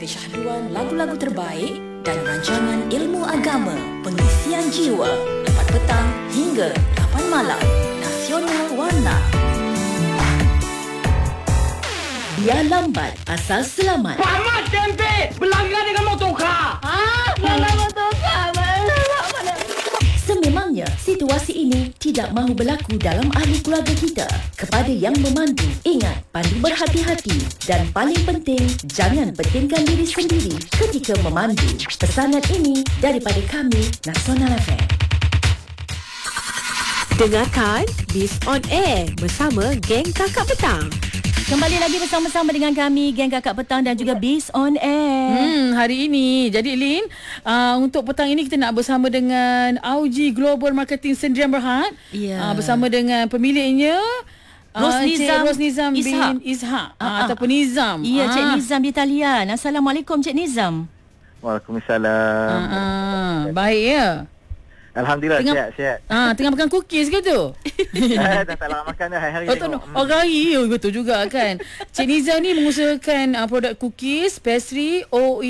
kesyahduan lagu-lagu terbaik dan rancangan ilmu agama, pengisian jiwa, 4 petang hingga 8 malam. Nasional Warna. Biar lambat, asal selamat. Selamat tempe! Berlanggar dengan motorkar! Melanggar motorkar? Sememangnya, situasi ini tidak mahu berlaku dalam ahli keluarga kita. Kepada yang memandu, ingat, pandu berhati-hati. Dan paling penting, jangan pentingkan diri sendiri ketika memandu. Pesanan ini daripada kami, Nasional FM. Dengarkan Biz on Air bersama Geng Kakak Petang. Kembali lagi bersama-sama dengan kami, Geng Kakak Petang dan juga Biz on Air. Hari ini, jadi Lin, untuk petang ini kita nak bersama dengan Augie Global Marketing Sendirian Berhad. Ya. Bersama dengan pemiliknya Cik Rosnizam bin Ishak ataupun Nizam. Ya, Cik Nizam di talian. Assalamualaikum Cik Nizam. Waalaikumsalam. Baik ya. Alhamdulillah, sihat. Tengah makan cookies ke tu? Dah tak lama makan dah, hari-hari tengok. Hari betul juga kan. Cik Nizam ni mengusahakan produk cookies, pastry,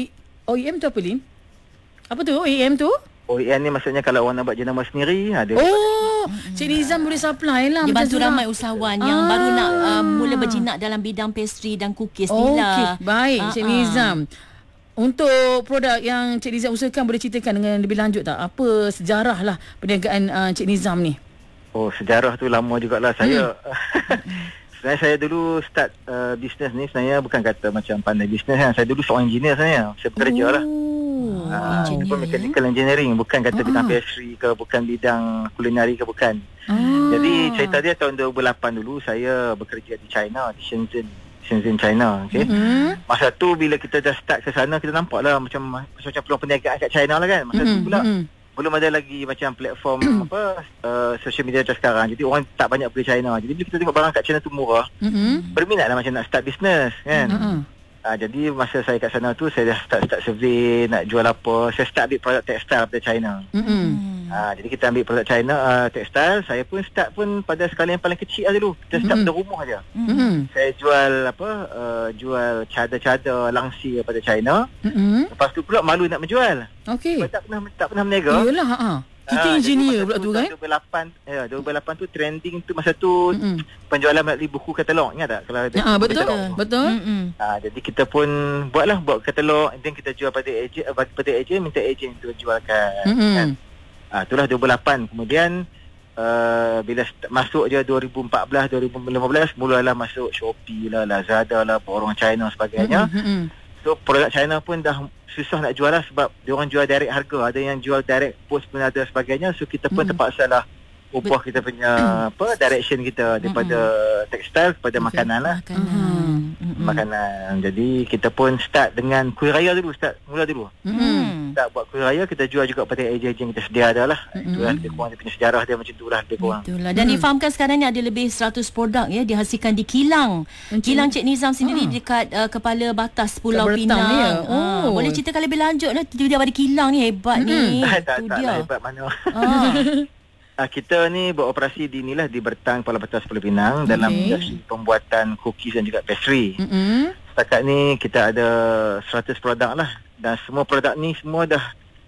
OEM tu apa Lin? Apa tu OEM tu? OEM ni maksudnya kalau orang nak buat jenama sendiri, ada. Cik Nizam boleh supply lah. Dia bantu tu ramai usahawan yang baru nak mula berjinak dalam bidang pastry dan cookies ni lah. Okey, baik Cik Nizam. Untuk produk yang Cik Nizam usahakan, boleh ceritakan dengan lebih lanjut tak? Apa sejarah lah perniagaan Cik Nizam ni? Oh, sejarah tu lama jugalah. Saya sebenarnya saya dulu start bisnes ni sebenarnya bukan kata macam pandai bisnes kan. Saya dulu seorang engineer sebenarnya. Saya bekerja lah. Itu pun mechanical engineering, bukan kata bidang pastry ke, bukan bidang kulinari ke, bukan. Jadi cerita dia tahun 2008 dulu saya bekerja di China, di Shenzhen, China. Okay? Masa tu bila kita dah start ke sana, kita nampak lah macam peluang perniagaan kat China lah kan. Masa tu pula belum ada lagi macam platform social media macam sekarang. Jadi orang tak banyak pergi China. Jadi bila kita tengok barang kat China tu murah, berminat lah macam nak start business kan. Jadi masa saya kat sana tu, saya dah start survey nak jual apa. Saya start ambil produk tekstil daripada China. Jadi kita ambil produk China, tekstil. Saya pun start pun pada skala yang paling kecil lah dulu. Kita start pada rumah je. Saya jual jual cadar-cadar langsir daripada China. Lepas tu pula malu nak menjual. Okey. Sebab tak pernah berniaga. Yelah, kita engineer pula tu kan. 2008 tu trending tu masa tu penjualan melalui buku katalog. Ingat tak? Kalau ada betul. Jadi kita pun buat katalog, dan kita jual pada ejen, minta ejen tu jualkan. Kan? Itulah 2008. Kemudian bila masuk je 2014, 2015 mulalah masuk Shopee lah, Lazada lah, borong China sebagainya. So produk China pun dah susah nak jual lah, sebab diorang jual direct harga, ada yang jual direct post pun ada sebagainya. So kita pun terpaksa lah ubah kita punya direction kita daripada tekstil kepada makanan lah. Makanan. Jadi kita pun start dengan kuih raya dulu, mula dulu. Start buat kuih raya, kita jual juga pada ejen-ejen kita sedia ada lah. Itulah lebih kurang dia punya sejarah dia macam itulah lebih kurang. Itulah. Dan difahamkan sekarang ni ada lebih 100 produk ya dihasilkan di kilang. Kilang Cik Nizam sendiri dekat kepala batas Pulau Pinang. Boleh ceritakan lebih lanjut lah dia pada kilang ni hebat ni. Tak hebat mana. Kita ni beroperasi di Bertang, Kepala Batas Pulau Pinang dalam industri pembuatan cookies dan juga pastry. Setakat ni kita ada 100 produk lah, dan semua produk ni semua dah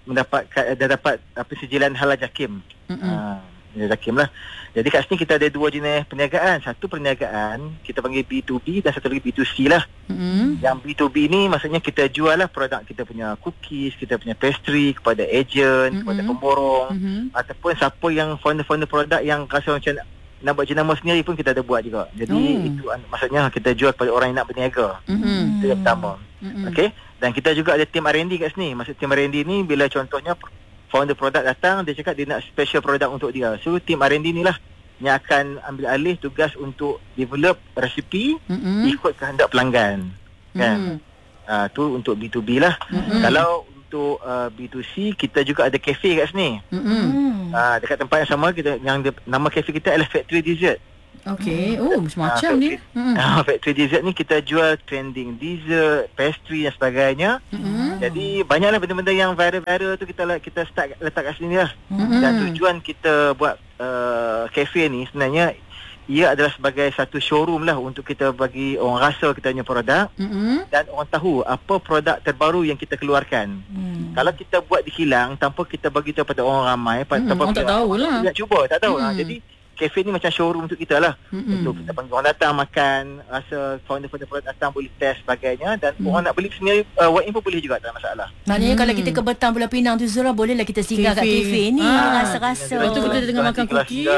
dapat sijilan halal JAKIM. JAKIM lah. Jadi kat sini kita ada 2 jenis perniagaan. Satu perniagaan kita panggil B2B dan satu lagi B2C lah. Yang B2B ni maksudnya kita jual lah produk kita punya cookies, kita punya pastry kepada ejen, kepada pemborong, ataupun siapa yang founder-founder produk yang rasa macam nak buat jenama sendiri pun kita ada buat juga. Jadi itu maksudnya kita jual kepada orang yang nak berniaga. Itu yang pertama. Okay. Dan kita juga ada tim R&D kat sini. Maksud tim R&D ni bila contohnya founder produk datang, dia cakap dia nak special produk untuk dia. So tim R&D ni lah yang akan ambil alih tugas untuk develop resipi ikut kehendak pelanggan. Kan? Tu untuk B2B lah. Kalau untuk B2C, kita juga ada kafe kat sini. Dekat tempat yang sama, nama kafe kita adalah Factory Dessert. Okey. Macam-macam ni. Factory Dessert ni kita jual trending dessert, pastry dan sebagainya. Jadi banyaklah benda-benda yang viral-viral tu kita start letak kat sini lah. Dan tujuan kita buat kafe ni sebenarnya ia adalah sebagai satu showroom lah untuk kita bagi orang rasa kita punya produk dan orang tahu apa produk terbaru yang kita keluarkan. Kalau kita buat di kilang tanpa kita bagi tahu pada orang ramai, tanpa orang tak tahulah. Nak cuba, tak tahu. Jadi kafe ni macam showroom untuk kita lah. Untuk kita panggil orang datang makan, rasa founder-founder produk datang boleh test sebagainya dan orang nak beli sendiri walk-in pun boleh juga, tak ada masalah. Maknanya kalau kita ke Bertam Pulau Pinang tu Zura, bolehlah kita singgah kat kafe ni rasa-rasa. Lepas tu kita tengah makan cookies.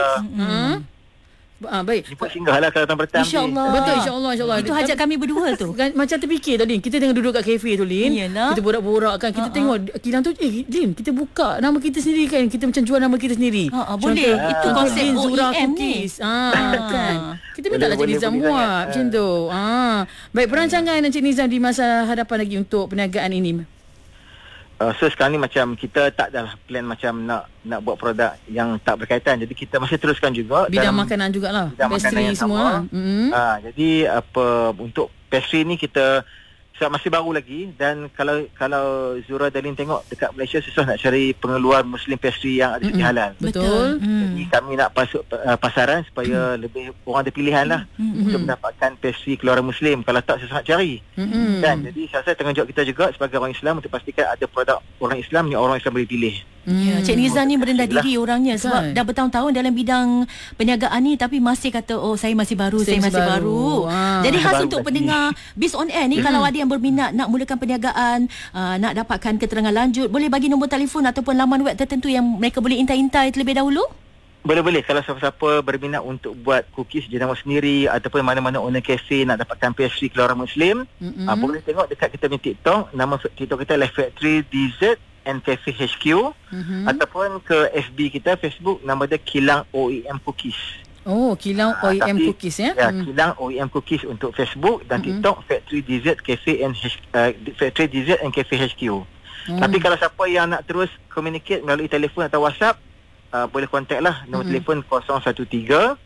Baik. Jemput singgah lah kalau datang Bertam. InsyaAllah. Betul, insyaAllah. Itu hajat kami berdua tu. Macam terfikir tu, Lin. Kita tengah duduk kat kafe tu, Lin. Iyalah. Kita borak-borak kan. Kita tengok kilang tu, Lin, kita buka nama kita sendiri kan. Kita macam jual nama kita sendiri. Boleh. Itu konsep Lin Zura OEM ni. Cookies. Kan. Kita minta lah Cik Boleh, Nizam boleh buat sangat. macam tu. Baik, perancangan Cik Nizam di masa hadapan lagi untuk perniagaan ini. So sekarang ni macam kita tak adalah plan macam nak buat produk yang tak berkaitan. Jadi kita masih teruskan juga Bidang makanan jugalah. bidang Pastry makanan yang semua. sama. Jadi untuk pastry ni kita masih baru lagi dan kalau Zura dan Lin tengok dekat Malaysia susah nak cari pengeluar Muslim pastry yang ada segi halal. Betul. Jadi kami nak masuk pasaran supaya lebih orang ada pilihan lah untuk mendapatkan pastry keluaran Muslim. Kalau tak susah nak cari. Kan? Jadi saya rasa tanggungjawab kita juga sebagai orang Islam untuk pastikan ada produk orang Islam yang orang Islam boleh pilih. Ya, Cik Nizam ni merendah diri orangnya sebab Kan? dah bertahun-tahun dalam bidang perniagaan ni tapi masih kata saya masih baru, saya masih baru. Jadi khas Baru untuk lagi. pendengar Biz on Air ni kalau ada yang berminat nak mulakan perniagaan, nak dapatkan keterangan lanjut, boleh bagi nombor telefon ataupun laman web tertentu yang mereka boleh intai-intai terlebih dahulu? Boleh. Kalau siapa-siapa berminat untuk buat cookies jenama sendiri ataupun mana-mana owner cafe nak dapatkan pastry keluaran Muslim, boleh tengok dekat kita punya TikTok. Nama TikTok kita Life Factory Dessert and Cafe HQ ataupun ke FB kita, Facebook, nama dia Kilang OEM Cookies. Oh, Kilang OEM Cookies ya. Kilang OEM Cookies untuk Facebook dan TikTok Factory Dessert Cafe and Factory Dessert and Cafe HQ. Tapi kalau siapa yang nak terus communicate melalui telefon atau WhatsApp, boleh contact lah nombor telefon 013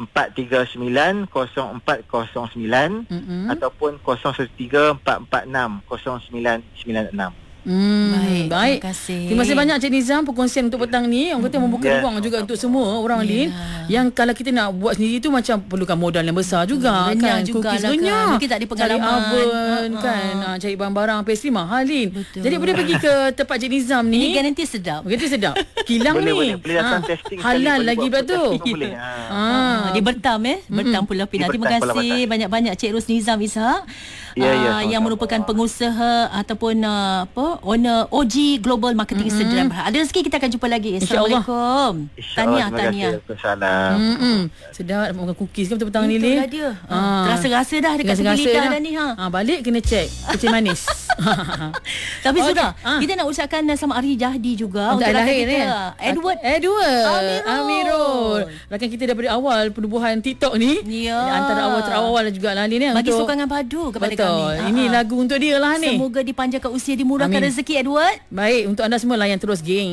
439 0409 ataupun 013 446 0996. Baik. Terima kasih. Terima kasih banyak Cik Nizam perkongsian untuk petang ni. Orang kata membuka ruang juga untuk semua orang Lin. Yang kalau kita nak buat sendiri tu macam perlukan modal yang besar juga renyah kan. jugalah Cookies kan. renyah. Mungkin tak ada pengalaman. Cari oven kan. Cari barang-barang pastry mahal Lin. Betul. Jadi boleh pergi ke tempat Cik Nizam ni. Ini garanti sedap. Begitu sedap. Kilang Boleh ni. datang testing sekali, Halal boleh lagi buat pula tu. testing pun boleh. Di Bertam Bertam Pulau Pinang. Di Terima Bertam, Pulau kasih Batas. banyak-banyak Cik Ros Nizam Ishak yang merupakan pengusaha ataupun owner OG Global Marketing Instagram. Ada rezeki kita akan jumpa lagi. InsyaAllah. Assalamualaikum. Tahniah. Salam. Sedap nak makan cookies kan petang ni Lin. Itulah dia. Terasa-rasa dah dekat tepi lidah dah ni. Balik kena check kecil manis. Tapi Okey. sudah kita nak ucapkan selamat hari jadi juga Untuk rakan lahir kita. ni Edward Amirul. Rakan kita daripada awal penubuhan TikTok ni. Ya. Antara awal terawal juga lah ni Bagi untuk sokongan padu kepada betul. kami. Ini lagu untuk dia lah ni. Semoga dipanjangkan usia, dimurahkan Amin. rezeki Edward. Baik untuk anda semua lah yang terus geng